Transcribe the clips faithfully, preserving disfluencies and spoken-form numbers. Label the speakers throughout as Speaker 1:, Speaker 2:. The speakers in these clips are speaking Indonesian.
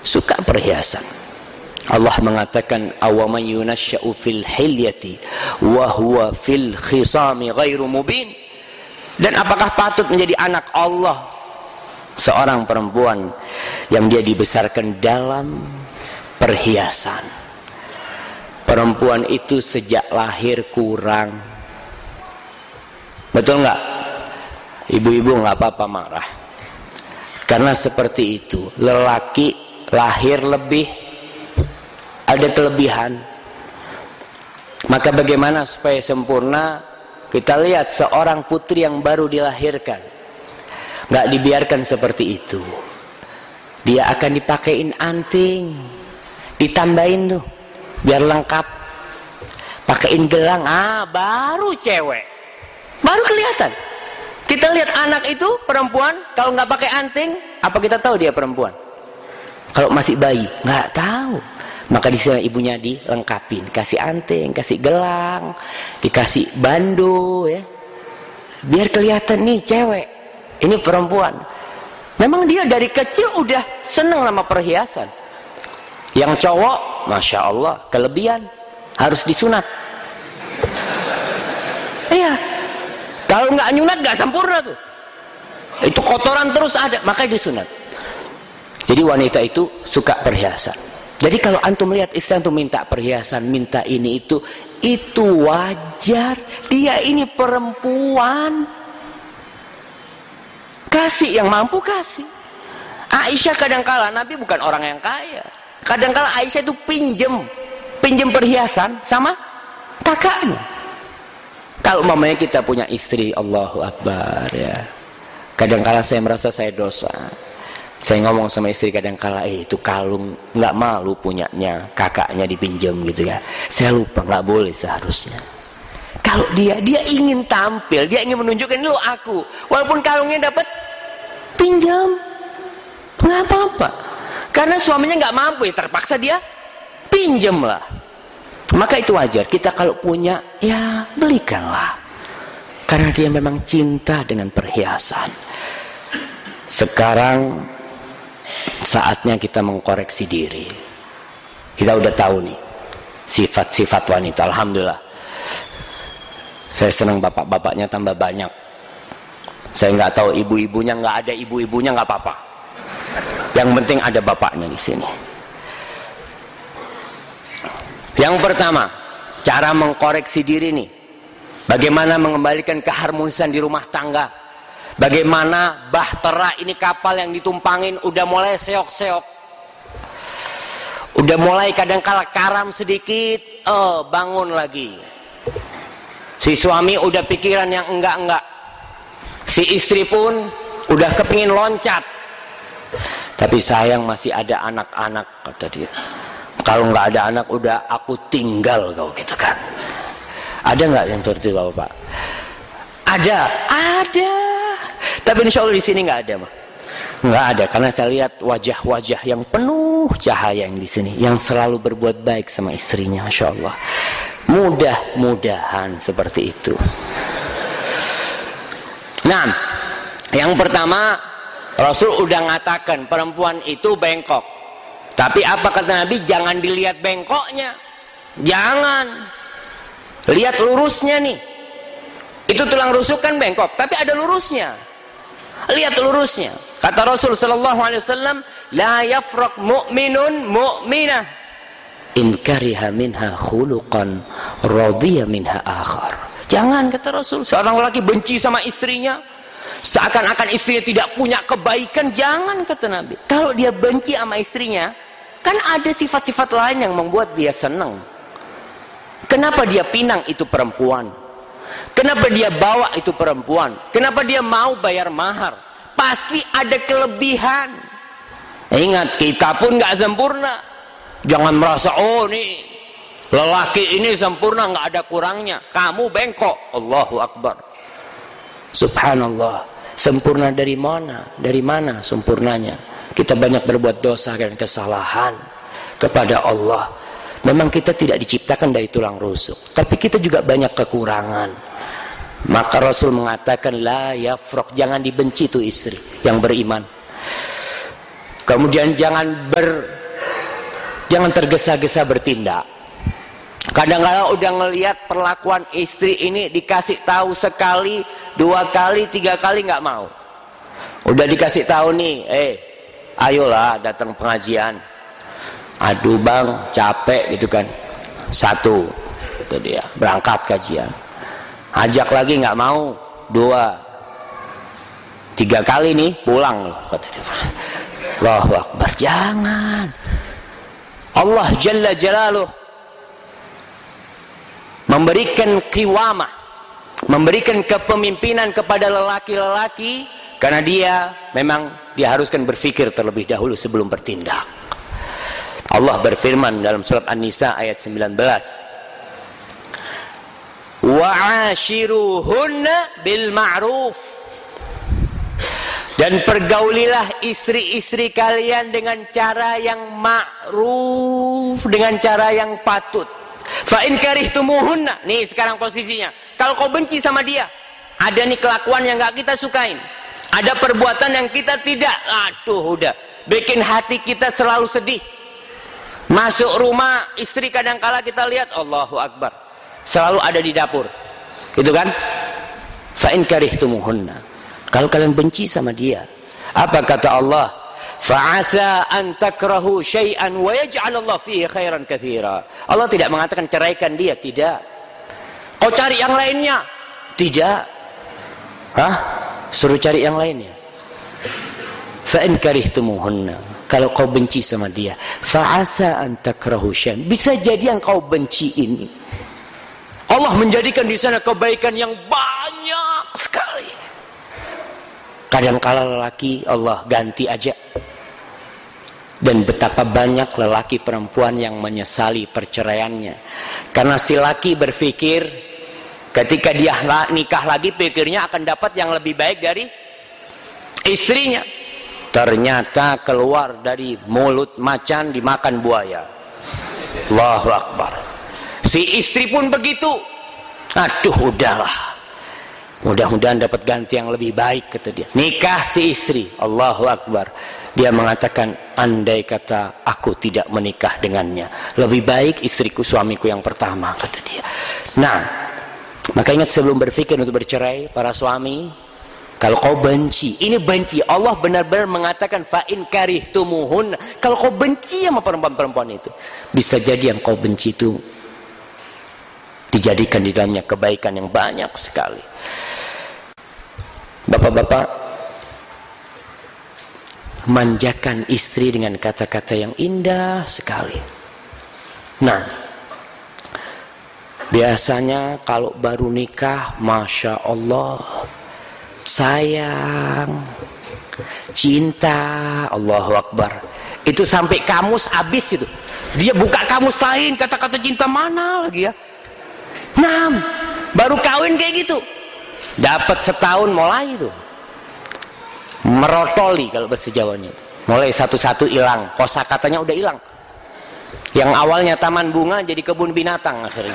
Speaker 1: suka perhiasan. Allah mengatakan awaman yunasya'u fil hilyati wa huwa fil khisami ghairu mubin. Dan apakah patut menjadi anak Allah seorang perempuan yang dia dibesarkan dalam perhiasan? Perempuan itu sejak lahir kurang. Betul nggak? Ibu-ibu nggak apa-apa marah. Karena seperti itu, lelaki lahir lebih, ada kelebihan. Maka bagaimana supaya sempurna? Kita lihat seorang putri yang baru dilahirkan, nggak dibiarkan seperti itu. Dia akan dipakein anting, ditambahin tuh, biar lengkap. Pakein gelang, ah baru cewek, baru kelihatan. Kita lihat anak itu perempuan, kalau nggak pakai anting, apa kita tahu dia perempuan? Kalau masih bayi, nggak tahu. Maka di sana ibunya dilengkapin, kasih anting, kasih gelang, dikasih bando, ya, biar kelihatan nih cewek, ini perempuan. Memang dia dari kecil udah seneng sama perhiasan. Yang cowok, masya Allah, kelebihan, harus disunat. Iya, kalau nggak nyunat nggak sempurna tuh. Itu kotoran terus ada, makanya disunat. Jadi wanita itu suka perhiasan. Jadi kalau antum melihat istri antum minta perhiasan, minta ini itu, itu wajar. Dia ini perempuan. Kasih yang mampu kasih. Aisyah kadangkala, Nabi bukan orang yang kaya. Kadangkala Aisyah itu pinjem, pinjem perhiasan sama kakaknya. Kalau mamanya kita punya istri, Allahu Akbar, ya. Kadangkala saya merasa saya dosa. Saya ngomong sama istri kadangkala, eh itu kalung nggak malu punyanya kakaknya dipinjam gitu ya. Saya lupa, nggak boleh seharusnya. Kalau dia dia ingin tampil, dia ingin menunjukkan lo aku, walaupun kalungnya dapat pinjam, nggak apa-apa. Karena suaminya nggak mampu, ya terpaksa dia pinjam lah. Maka itu wajar. Kita kalau punya, ya belikanlah. Karena dia memang cinta dengan perhiasan. Sekarang saatnya kita mengkoreksi diri. Kita udah tahu nih sifat-sifat wanita. Alhamdulillah, saya senang bapak-bapaknya tambah banyak. Saya nggak tahu ibu-ibunya, nggak ada ibu-ibunya nggak apa-apa. Yang penting ada bapaknya di sini. Yang pertama, cara mengkoreksi diri nih. Bagaimana mengembalikan keharmonisan di rumah tangga. Bagaimana bahtera ini kapal yang ditumpangin udah mulai seok-seok. Udah mulai kadangkala karam sedikit, oh bangun lagi. Si suami udah pikiran yang enggak-enggak. Si istri pun udah kepingin loncat. Tapi sayang masih ada anak-anak, kata dia. Kalau nggak ada anak udah aku tinggal kau gitu kan. Ada nggak yang seperti itu Bapak? Ada, ada. Tapi insya Allah di sini nggak ada mah. Nggak ada, karena saya lihat wajah-wajah yang penuh cahaya yang di sini, yang selalu berbuat baik sama istrinya, masya Allah. Mudah-mudahan seperti itu. Nah, yang pertama Rasul udah ngatakan perempuan itu bengkok. Tapi apa kata Nabi? Jangan dilihat bengkoknya, jangan lihat lurusnya nih. Itu tulang rusuk kan bengkok, tapi ada lurusnya. Lihat lurusnya. Kata Rasul sallallahu alaihi wasallam, la yafraq mu'minun mu'minah in kariha minha khuluqan radiya minha akhar. Jangan, kata Rasul, seorang lelaki benci sama istrinya, seakan-akan istrinya tidak punya kebaikan. Jangan, kata Nabi. Kalau dia benci sama istrinya, kan ada sifat-sifat lain yang membuat dia senang. Kenapa dia pinang itu perempuan? Kenapa dia bawa itu perempuan? Kenapa dia mau bayar mahar? Pasti ada kelebihan. Ingat, kita pun nggak sempurna. Jangan merasa, oh nih lelaki ini sempurna, nggak ada kurangnya. Kamu bengkok. Allahu Akbar. Subhanallah. Sempurna dari mana? Dari mana sempurnanya? Kita banyak berbuat dosa dan kesalahan kepada Allah. Memang kita tidak diciptakan dari tulang rusuk, tapi kita juga banyak kekurangan. Maka Rasul mengatakan la yafraq, jangan dibenci itu istri yang beriman. Kemudian jangan ber jangan tergesa-gesa bertindak. Kadang-kadang udah ngelihat perlakuan istri ini, dikasih tahu sekali, dua kali, tiga kali nggak mau. Udah dikasih tahu nih, eh, ayolah datang pengajian. Aduh bang, capek gitu kan. Satu, itu dia, berangkat kajian. Ajak lagi nggak mau, dua, tiga kali nih pulang loh. Allahu Akbar, jangan. Allah Jalla Jalaluh memberikan qiwamah, memberikan kepemimpinan kepada lelaki-lelaki karena dia memang diharuskan berpikir terlebih dahulu sebelum bertindak. Allah berfirman dalam surat An-Nisa ayat sembilan belas, wa'ashiruhunna bil ma'ruf, dan pergaulilah istri-istri kalian dengan cara yang ma'ruf, dengan cara yang patut. Fa in karihtumuhunna, nih sekarang posisinya, kalau kau benci sama dia, ada nih kelakuan yang gak kita sukain, ada perbuatan yang kita tidak, aduh udah bikin hati kita selalu sedih. Masuk rumah istri kadangkala kita lihat, Allahu Akbar, selalu ada di dapur, gitu kan? Fa in karihtumuhunna, kalau kalian benci sama dia, apa kata Allah? Fa'asa an takrahu syai'an wa yaj'alallahu fihi khairan katsira. Allah tidak mengatakan ceraikan dia, tidak. Kau cari yang lainnya, tidak. Hah? Suruh cari yang lainnya. Fa in karihtumuhunna, kalau kau benci sama dia, fa'asa an takrahu syai'an, bisa jadi yang kau benci ini Allah menjadikan di sana kebaikan yang banyak sekali. Kadang-kala lelaki Allah ganti aja. Dan betapa banyak lelaki perempuan yang menyesali perceraiannya, karena si laki berpikir ketika dia nikah lagi, pikirnya akan dapat yang lebih baik dari istrinya. Ternyata keluar dari mulut macan dimakan buaya. Allahu Akbar. Si istri pun begitu. Aduh udahlah, mudah-mudahan dapat ganti yang lebih baik, kata dia. Nikah si istri, Allahu Akbar. Dia mengatakan, andai kata aku tidak menikah dengannya, lebih baik istriku, suamiku yang pertama, kata dia. Nah, maka ingat sebelum berpikir untuk bercerai, para suami, kalau kau benci, ini benci, Allah benar-benar mengatakan fa'in karihtumuhun, kalau kau benci sama perempuan-perempuan itu, bisa jadi yang kau benci itu dijadikan di dalamnya kebaikan yang banyak sekali. Bapak-bapak, manjakan istri dengan kata-kata yang indah sekali. Nah, biasanya kalau baru nikah, Masya Allah, sayang, cinta, Allahu Akbar, itu sampai kamus habis itu. Dia buka kamus lain, kata-kata cinta mana lagi ya. Nah, baru kawin kayak gitu, dapat setahun mulai itu merotoli, kalau bahasa Jawanya, mulai satu-satu hilang, kosakatanya udah hilang. Yang awalnya taman bunga jadi kebun binatang akhirnya.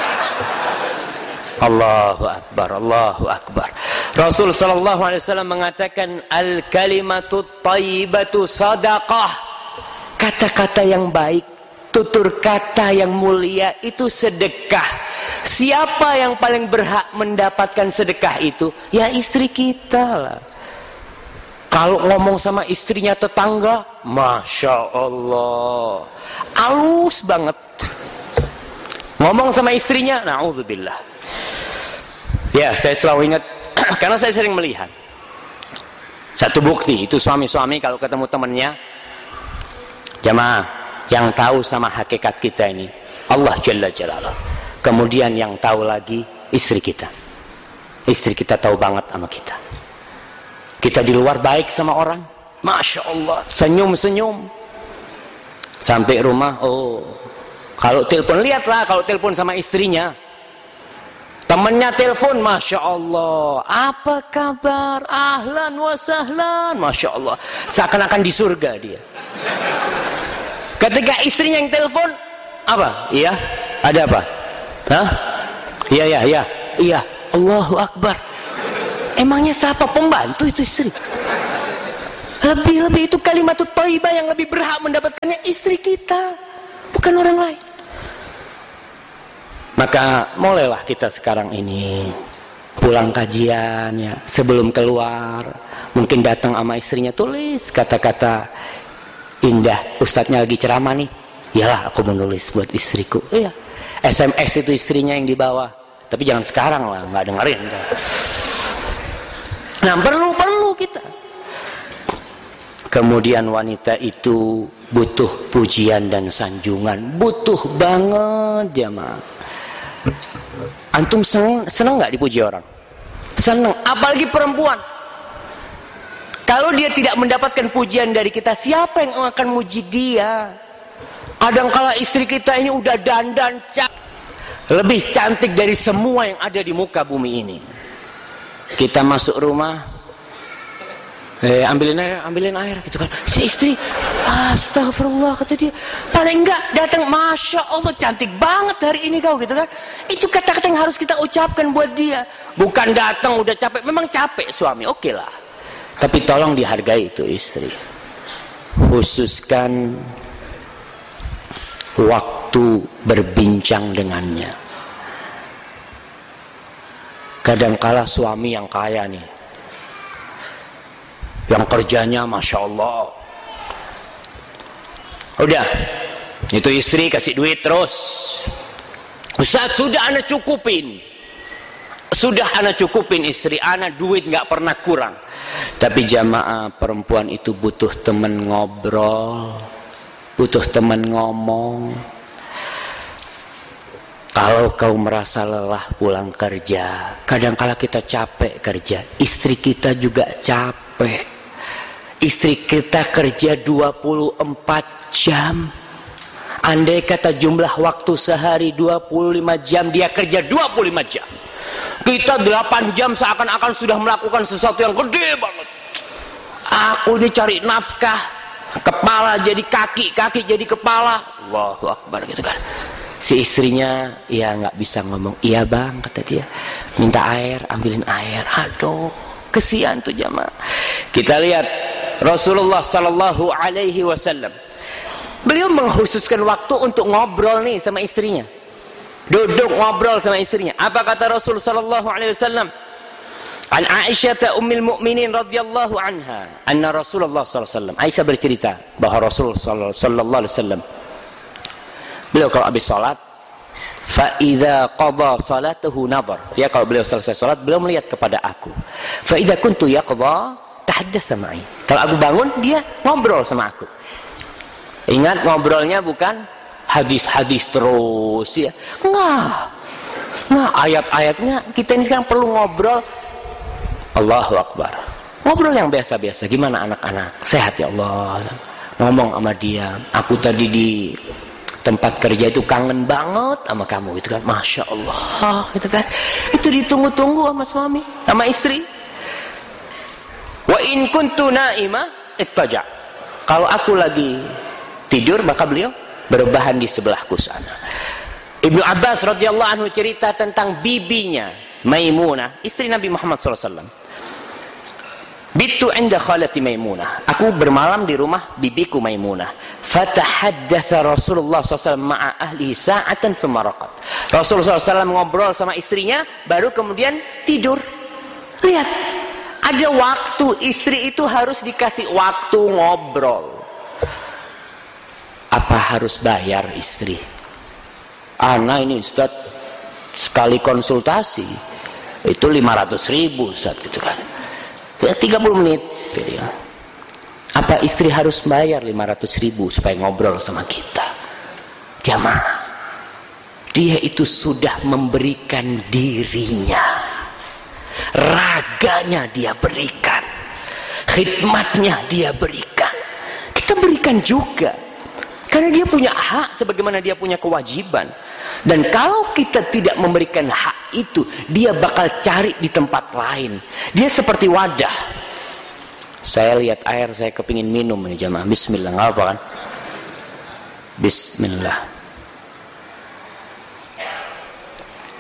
Speaker 1: Allahu Akbar, Allahu Akbar. Rasul sallallahu alaihi wasallam mengatakan, al kalimatu thayyibatu sadaqah. Kata-kata yang baik, tutur kata yang mulia itu sedekah. Siapa yang paling berhak mendapatkan sedekah itu? Ya istri kita lah. Kalau ngomong sama istrinya tetangga, Masya Allah, halus banget. Ngomong sama istrinya, na'udzubillah. Ya, saya selalu ingat, karena saya sering melihat. Satu bukti, itu suami-suami kalau ketemu temannya, jamaah, yang tahu sama hakikat kita ini, Allah Jalla Jalaluh. Kemudian yang tahu lagi, istri kita. Istri kita tahu banget sama kita. Kita di luar baik sama orang, Masya Allah, senyum-senyum. Sampai rumah, oh, kalau telepon, lihatlah kalau telepon sama istrinya. Temennya telepon, Masya Allah, apa kabar? Ahlan wa sahlan, Masya Allah. Seakan-akan di surga dia. Ketika istrinya yang telepon, apa? Iya, ada apa? Hah? Iya, iya, iya, iya. Allahu Akbar. Emangnya siapa pembantu itu istri? Lebih-lebih itu kalimat thayyibah yang lebih berhak mendapatkannya istri kita. bukan orang lain. Maka mulailah kita sekarang ini pulang kajian ya, sebelum keluar mungkin datang sama istrinya, tulis kata-kata indah. Ustadznya lagi ceramah nih, iyalah aku menulis buat istriku. Iya, S M S itu istrinya yang di bawah, tapi jangan sekarang lah, nggak dengerin. Nah, perlu-perlu kita. Kemudian wanita itu butuh pujian dan sanjungan, butuh banget jamaah. Antum seneng, seneng nggak dipuji orang? Seneng, apalagi perempuan. Kalau dia tidak mendapatkan pujian dari kita, siapa yang akan muji dia? Kadangkala istri kita ini udah dandan lebih cantik dari semua yang ada di muka bumi ini. Kita masuk rumah, eh, ambilin air, ambilin air gitu kan. Si istri, astagfirullah kata dia, paling enggak datang, masya Allah cantik banget hari ini kau gitu kan. Itu kata-kata yang harus kita ucapkan buat dia. Bukan datang udah capek, memang capek suami, oke okay lah. Tapi tolong dihargai itu istri. Khususkan waktu berbincang dengannya. Kadangkala suami yang kaya nih, yang kerjanya masya Allah, udah itu istri kasih duit terus, Ustaz sudah anak cukupin, sudah anak cukupin istri anak, duit nggak pernah kurang. Tapi jamaah, perempuan itu butuh teman ngobrol, butuh teman ngomong. Kalau kau merasa lelah pulang kerja, kadangkala kita capek kerja, istri kita juga capek. Istri kita kerja dua puluh empat jam. Andai kata jumlah waktu sehari dua puluh lima jam, dia kerja dua puluh lima jam. Kita delapan jam seakan-akan sudah melakukan sesuatu yang gede banget. Aku ini cari nafkah, kepala jadi kaki, kaki jadi kepala. Allahu Akbar gitu kan. Si istrinya ya nggak bisa ngomong, iya bang kata dia, minta air, ambilin air. Aduh, kesian tuh jamaah. Kita lihat Rasulullah Sallallahu Alaihi Wasallam, beliau mengkhususkan waktu untuk ngobrol nih sama istrinya, duduk ngobrol sama istrinya. Apa kata Rasul Sallallahu Alaihi Wasallam? An Aisyah ummul mukminin radhiyallahu anha, anna Rasulullah Sallallahu Alaihi Wasallam, Aisyah bercerita bahwa Rasul Sallallahu Alaihi Wasallam, beliau kalau habis sholat, fa idza qada salatahu nadhar, ya kalau beliau selesai sholat beliau melihat kepada aku. Fa idza kuntu yaqdha tahaddatsa ma'i, kalau aku bangun dia ngobrol sama aku. Ingat, ngobrolnya bukan hadis-hadis terus ya, enggak. Nah, ayat-ayatnya kita ini sekarang perlu ngobrol. Allahu Akbar, ngobrol yang biasa-biasa. Gimana anak-anak, sehat ya Allah? Ngomong sama dia, aku tadi di tempat kerja itu kangen banget sama kamu gitu kan, masya Allah gitu kan. Itu ditunggu-tunggu sama suami, sama istri. Wa in kuntu naimah ittaja, kalau aku lagi tidur maka beliau berbahan di sebelahku sana. Ibnu Abbas radhiyallahu anhu cerita tentang bibinya Maimunah, istri Nabi Muhammad shallallahu alaihi wasallam. Bitu inda khalati Maimunah, aku bermalam di rumah bibiku Maimunah. Fatahaddatsa Rasulullah shallallahu alaihi wasallam ma'a ahlihi sa'atan thumma raqad. Rasulullah shallallahu alaihi wasallam ngobrol sama istrinya, baru kemudian tidur. Lihat, ada waktu, istri itu harus dikasih waktu ngobrol. Apa harus bayar istri? Ana ini Ustaz, sekali konsultasi itu lima ratus ribu Ustaz gitu kan, ya tiga puluh menit gitu ya. Apa istri harus bayar lima ratus ribu supaya ngobrol sama kita? Jamaah, dia itu sudah memberikan dirinya, raganya dia berikan, khidmatnya dia berikan, kita berikan juga. Karena dia punya hak sebagaimana dia punya kewajiban. Dan kalau kita tidak memberikan hak itu, dia bakal cari di tempat lain. Dia seperti wadah. Saya lihat air, saya kepingin minum ini jamaah. Bismillah, nggak apa kan? Bismillah.